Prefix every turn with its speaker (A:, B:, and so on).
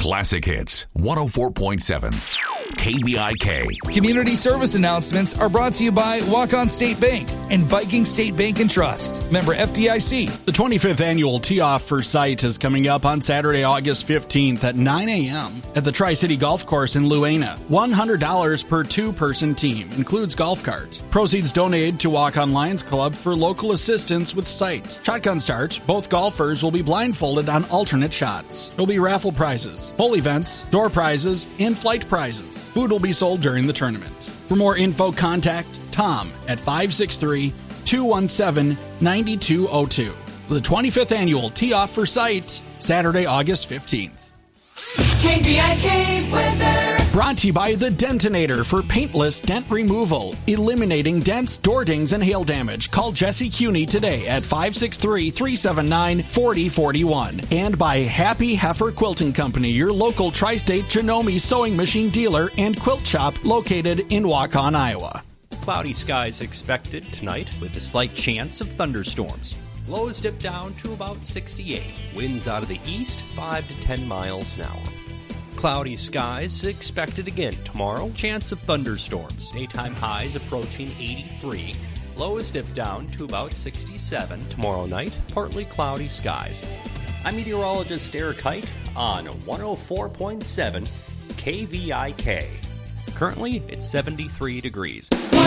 A: Classic Hits 104.7 KVIK.
B: Community service announcements are brought to you by Walk-On State Bank and Viking State Bank and Trust. Member FDIC.
C: The 25th annual Tee Off for Sight is coming up on Saturday, August 15th at 9 a.m. at the Tri-City Golf Course in Luena. $100 per two-person team. Includes golf cart. Proceeds donated to Walk-On Lions Club for local assistance with sight. Shotgun start. Both golfers will be blindfolded on alternate shots. There'll be raffle prizes, whole events, door prizes, and flight prizes. Food will be sold during the tournament. For more info, contact Tom at 563-217-9202. The 25th annual Tee Off for Sight, Saturday, August 15th.
D: KVIK weather.
C: Brought to you by The Dentinator for paintless dent removal, eliminating dents, door dings, and hail damage. Call Jesse Cuney today at 563-379-4041. And by Happy Heifer Quilting Company, your local tri-state Janome sewing machine dealer and quilt shop located in Waukon, Iowa.
E: Cloudy skies expected tonight with a slight chance of thunderstorms. Lows dip down to about 68. Winds out of the east 5 to 10 miles an hour. Cloudy skies expected again tomorrow. Chance of thunderstorms. Daytime highs approaching 83. Lows dip down to about 67. Tomorrow night, partly cloudy skies. I'm meteorologist Eric Height on 104.7 KVIK. Currently, it's 73 degrees.